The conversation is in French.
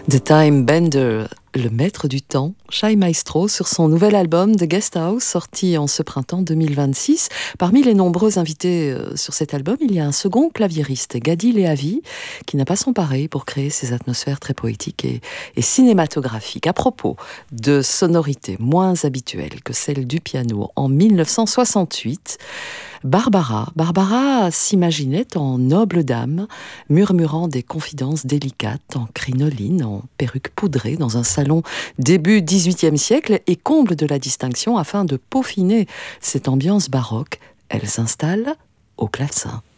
The Time Bender, le maître du temps, Shai Maestro, sur son nouvel album The Guest House, sorti en ce printemps 2026. Parmi les nombreux invités sur cet album, il y a un second claviériste, Gadi Lehavi, qui n'a pas son pareil pour créer ces atmosphères très poétiques et cinématographiques. À propos de sonorités moins habituelles que celles du piano, en 1968, Barbara s'imaginait en noble dame, murmurant des confidences délicates en crinoline, en perruque poudrée, dans un salon début XVIIIe siècle, et comble de la distinction, afin de peaufiner cette ambiance baroque, elle s'installe au clavecin.